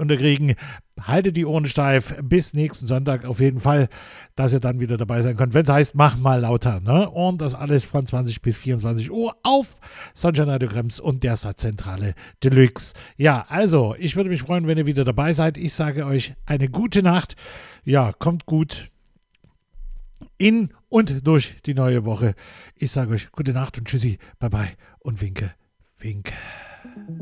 unterkriegen. Haltet die Ohren steif. Bis nächsten Sonntag auf jeden Fall, dass ihr dann wieder dabei sein könnt, wenn es heißt, mach mal lauter. Ne? Und das alles von 20 bis 24 Uhr auf Sunshine Radio Krems und der Satzzentrale Deluxe. Ja, also, ich würde mich freuen, wenn ihr wieder dabei seid. Ich sage euch eine gute Nacht. Ja, kommt gut in und durch die neue Woche. Ich sage euch gute Nacht und tschüssi, bye bye und winke, winke.